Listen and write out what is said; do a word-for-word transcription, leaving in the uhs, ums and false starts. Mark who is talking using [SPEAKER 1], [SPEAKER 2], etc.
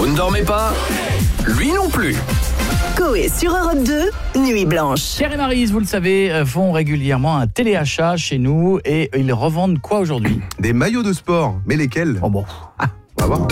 [SPEAKER 1] Vous ne dormez pas ? Lui non plus.
[SPEAKER 2] Coé sur Europe deux, Nuit Blanche.
[SPEAKER 3] Pierre et Maryse, vous le savez, font régulièrement un téléachat chez nous et ils revendent quoi aujourd'hui ?
[SPEAKER 4] Des maillots de sport, mais lesquels ?
[SPEAKER 3] Oh bon.
[SPEAKER 4] On va voir.